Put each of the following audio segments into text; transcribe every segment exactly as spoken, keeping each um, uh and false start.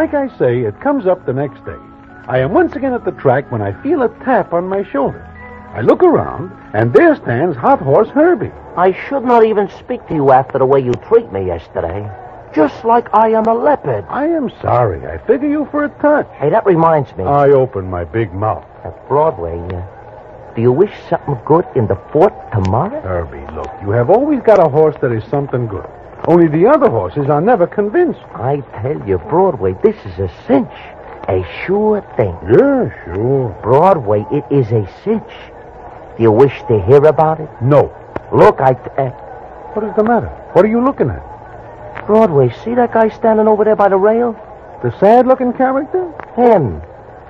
like I say, it comes up the next day. I am once again at the track when I feel a tap on my shoulder. I look around, and there stands Hot Horse Herbie. I should not even speak to you after the way you treat me yesterday. Just like I am a leopard. I am sorry. I figure you for a touch. Hey, that reminds me. I open my big mouth. At Broadway, uh, do you wish something good in the fort tomorrow? Herbie, look, you have always got a horse that is something good. Only the other horses are never convinced. I tell you, Broadway, this is a cinch. A sure thing. Yeah, sure. Broadway, it is a cinch. Do you wish to hear about it? No. Look, I... Uh, what is the matter? What are you looking at? Broadway, see that guy standing over there by the rail? The sad-looking character? Him.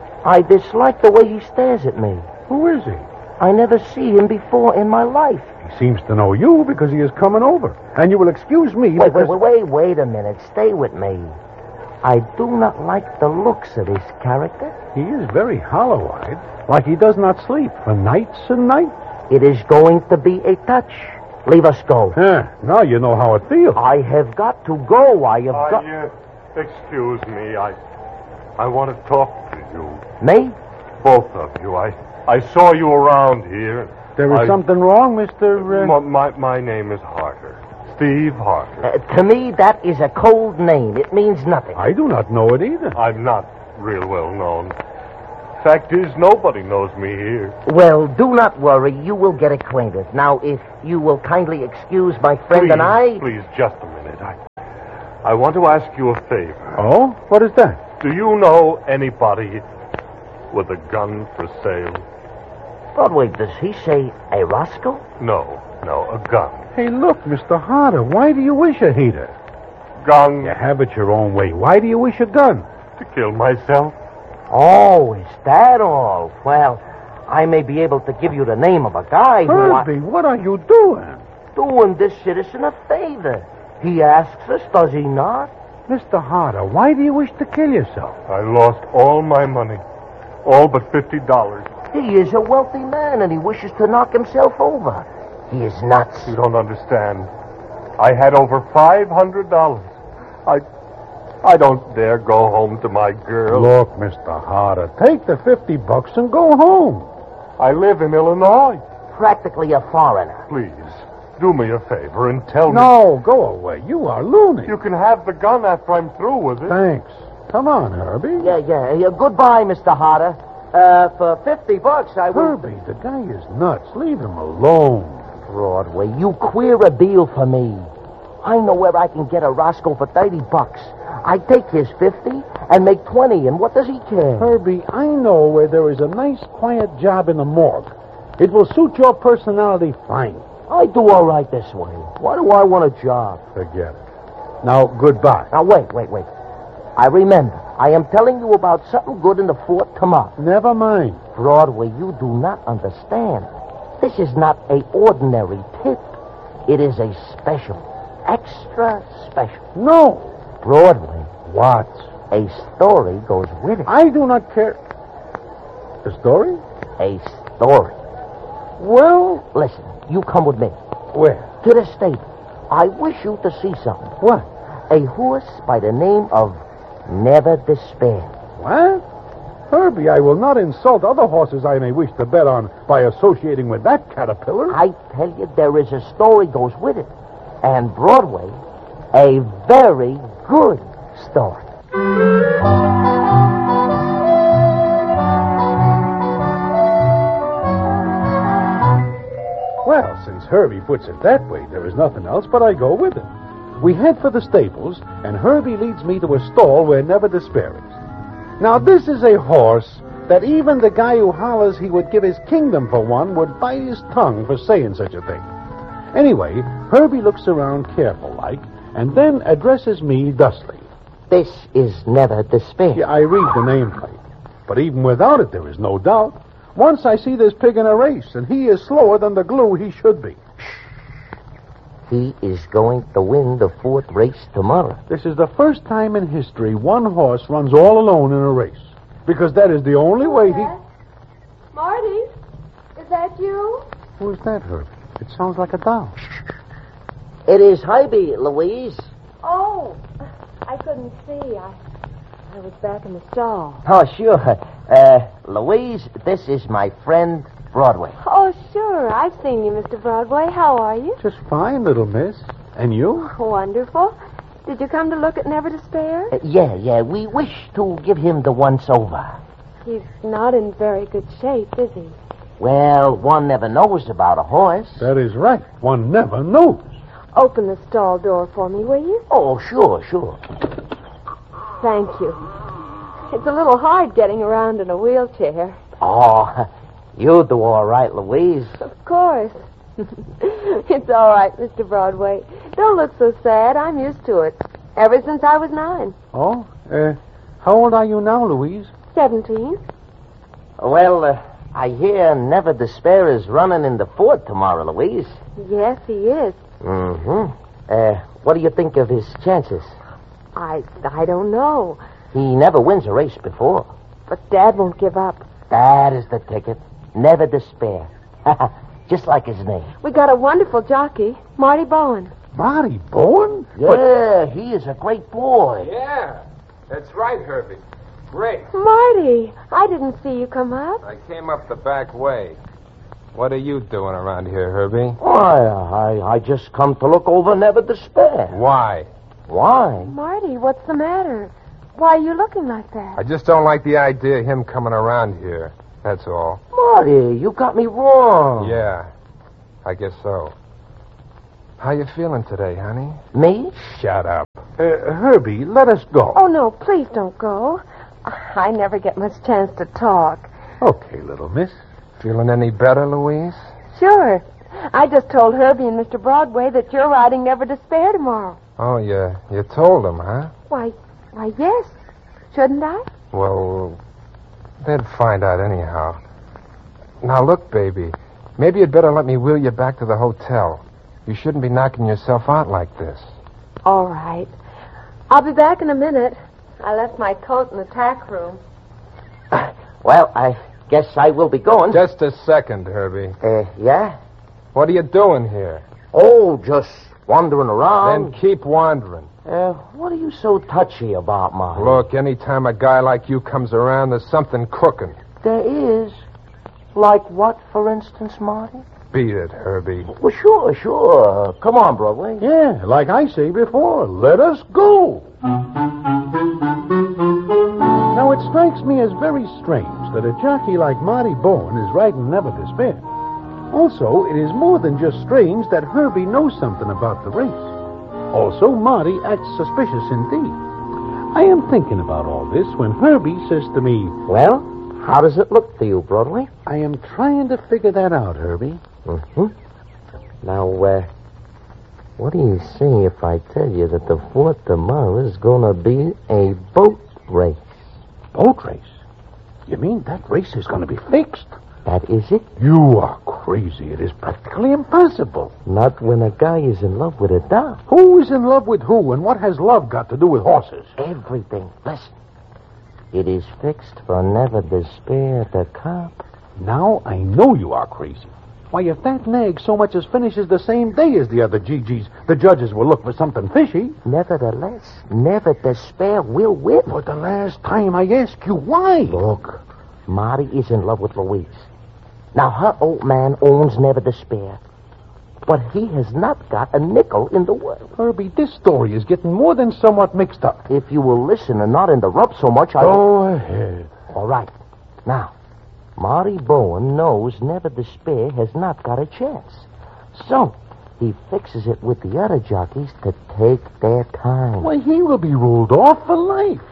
I dislike the way he stares at me. Who is he? I never see him before in my life. He seems to know you because he is coming over. And you will excuse me Wait, because... wait, wait, wait, wait a minute. Stay with me. I do not like the looks of this character. He is very hollow-eyed, like he does not sleep for nights and nights. It is going to be a touch. Leave us go. Huh, now you know how it feels. I have got to go. I have I, got... Uh, excuse me. I I want to talk to you. Me? Both of you. I I saw you around here. There is I, something wrong, Mister Uh... My, my, my name is Harter. Steve Harter. Uh, to me, that is a cold name. It means nothing. I do not know it either. I'm not real well known. Fact is, nobody knows me here. Well, do not worry. You will get acquainted. Now, if you will kindly excuse my friend please, and I... Please, just a minute. I, I want to ask you a favor. Oh? What is that? Do you know anybody with a gun for sale? Broadway, does he say a Roscoe? No, no, a gun. Hey, look, Mister Harder, why do you wish a heater? Gun. You have it your own way. Why do you wish a gun? To kill myself. Oh, is that all? Well, I may be able to give you the name of a guy who... Herbie, I... what are you doing? Doing this citizen a favor. He asks us, does he not? Mister Harder, why do you wish to kill yourself? I lost all my money. All but fifty dollars. He is a wealthy man, and he wishes to knock himself over. He is nuts. You don't understand. I had over five hundred dollars. I... I don't dare go home to my girl. Look, Mister Harder, take the fifty bucks and go home. I live in Illinois. Practically a foreigner. Please, do me a favor and tell me... No, go away. You are loony. You can have the gun after I'm through with it. Thanks. Come on, Herbie. Yeah, yeah. yeah. Goodbye, Mister Harder. Uh, for fifty bucks, I will... Herbie, the guy is nuts. Leave him alone. Broadway, you queer a deal for me. I know where I can get a Roscoe for thirty bucks. I take his fifty and make twenty, and what does he care? Herbie, I know where there is a nice, quiet job in the morgue. It will suit your personality fine. I do all right this way. Why do I want a job? Forget it. Now, goodbye. Now, wait, wait, wait. I remember. I am telling you about something good in the fort tomorrow. Never mind. Broadway, you do not understand. This is not a ordinary tip. It is a special, extra special. No. Broadway. What? A story goes with it. I do not care. A story? A story. Well... Listen, you come with me. Where? To the stable. I wish you to see something. What? A horse by the name of Never Despair. What? Herbie, I will not insult other horses I may wish to bet on by associating with that caterpillar. I tell you, there is a story goes with it. And Broadway, a very good story. Well, since Herbie puts it that way, there is nothing else but I go with him. We head for the stables, and Herbie leads me to a stall where Never Despair is. Now, this is a horse that even the guy who hollers he would give his kingdom for one would bite his tongue for saying such a thing. Anyway, Herbie looks around careful-like, and then addresses me thusly. This is Never Despair. Yeah, I read the nameplate. But even without it, there is no doubt. Once I see this pig in a race, and he is slower than the glue he should be. He is going to win the fourth race tomorrow. This is the first time in history one horse runs all alone in a race. Because that is the only way he... Marty, is that you? Who is that, Herbie? It sounds like a doll. It is Hybe, Louise. Oh, I couldn't see. I I was back in the stall. Oh, sure. Uh, Louise, this is my friend Broadway. Oh, sure. I've seen you, Mister Broadway. How are you? Just fine, little miss. And you? Wonderful. Did you come to look at Never Despair? Uh, yeah, yeah. We wish to give him the once-over. He's not in very good shape, is he? Well, one never knows about a horse. That is right. One never knows. Open the stall door for me, will you? Oh, sure, sure. Thank you. It's a little hard getting around in a wheelchair. Oh, you do all right, Louise. Of course. It's all right, Mister Broadway. Don't look so sad. I'm used to it. Ever since I was nine. Oh? Uh, how old are you now, Louise? Seventeen. Well, uh, I hear Never Despair is running in the fort tomorrow, Louise. Yes, he is. Mm-hmm. Uh, what do you think of his chances? I, I don't know. He never wins a race before. But Dad won't give up. That is the ticket. Never Despair. Just like his name. We got a wonderful jockey, Marty Bowen. Marty Bowen? Yeah, he is a great boy. Yeah, that's right, Herbie. Great. Marty, I didn't see you come up. I came up the back way. What are you doing around here, Herbie? Why, I, I just come to look over Never Despair. Why? Why? Marty, what's the matter? Why are you looking like that? I just don't like the idea of him coming around here. That's all. Marty, you got me wrong. Yeah, I guess so. How you feeling today, honey? Me? Shut up. Uh, Herbie, let us go. Oh, no, please don't go. I never get much chance to talk. Okay, little miss. Feeling any better, Louise? Sure. I just told Herbie and Mister Broadway that you're riding Never Despair tomorrow. Oh, you, you told him, huh? Why, why, yes. Shouldn't I? Well, they'd find out anyhow. Now, look, baby. Maybe you'd better let me wheel you back to the hotel. You shouldn't be knocking yourself out like this. All right. I'll be back in a minute. I left my coat in the tack room. Well, I guess I will be going. Just a second, Herbie. Uh, yeah? What are you doing here? Oh, just wandering around. Then keep wandering. Uh, what are you so touchy about, Marty? Look, anytime a guy like you comes around, there's something cooking. There is. Like what, for instance, Marty? Beat it, Herbie. Well, sure, sure. Come on, Broadway. Yeah, like I say before, let us go. Now, it strikes me as very strange that a jockey like Marty Bowen is riding Never Despair. Also, it is more than just strange that Herbie knows something about the race. Also, Marty acts suspicious indeed. I am thinking about all this when Herbie says to me, Well, how does it look to you, Broadway? I am trying to figure that out, Herbie. Mm-hmm. Now, uh, what do you say if I tell you that the fort tomorrow is going to be a boat race? Boat race? You mean that race is going to be fixed? That is it. You are crazy. It is practically impossible. Not when a guy is in love with a dog. Who is in love with who, and what has love got to do with horses? Everything. Listen. It is fixed for Never Despair to cop. Now I know you are crazy. Why, if that nag so much as finishes the same day as the other G Gs, the judges will look for something fishy. Nevertheless, Never Despair will win. For the last time I ask you, why? Look, Marty is in love with Louise. Now, her old man owns Never Despair, but he has not got a nickel in the world. Herbie, this story is getting more than somewhat mixed up. If you will listen and not interrupt so much, I... Go ahead. All right. Now, Marty Bowen knows Never Despair has not got a chance. So, he fixes it with the other jockeys to take their time. Why, he will be ruled off for life.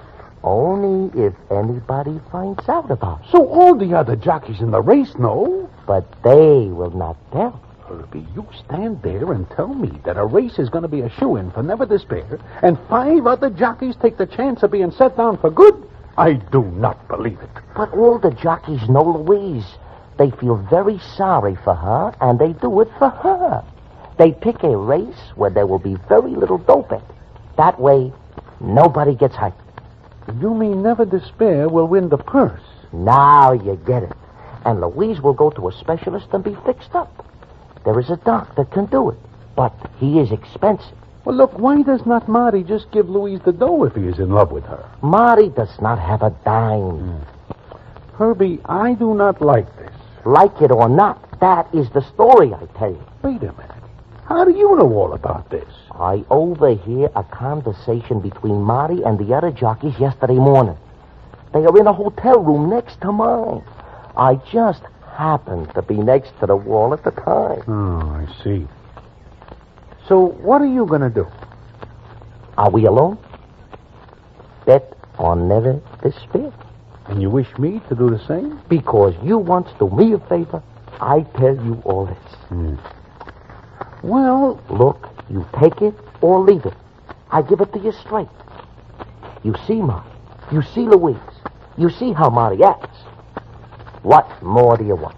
Only if anybody finds out about it. So all the other jockeys in the race know. But they will not tell. Herbie, you stand there and tell me that a race is going to be a shoo-in for Never Despair, and five other jockeys take the chance of being set down for good? I do not believe it. But all the jockeys know Louise. They feel very sorry for her, and they do it for her. They pick a race where there will be very little doping. That way, nobody gets hurt. You mean Never Despair will win the purse? Now you get it. And Louise will go to a specialist and be fixed up. There is a doc that can do it, but he is expensive. Well, look, why does not Marty just give Louise the dough if he is in love with her? Marty does not have a dime. Herbie, I do not like this. Like it or not, that is the story, I tell you. Wait a minute. How do you know all about this? I overhear a conversation between Marty and the other jockeys yesterday morning. They are in a hotel room next to mine. I just happened to be next to the wall at the time. Oh, I see. So what are you going to do? Are we alone? Bet on never despair. And you wish me to do the same? Because you once do me a favor, I tell you all this. Hmm. Well, look, you take it or leave it. I give it to you straight. You see Marty. You see Louise. You see how Marty acts. What more do you want?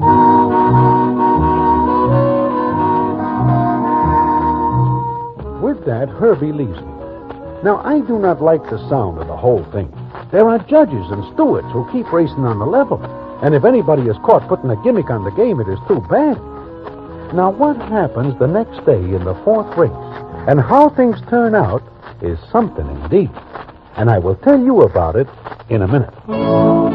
With that, Herbie leaves me. Now, I do not like the sound of the whole thing. There are judges and stewards who keep racing on the level. And if anybody is caught putting a gimmick on the game, it is too bad. Now, what happens the next day in the fourth race and how things turn out is something indeed. And I will tell you about it in a minute.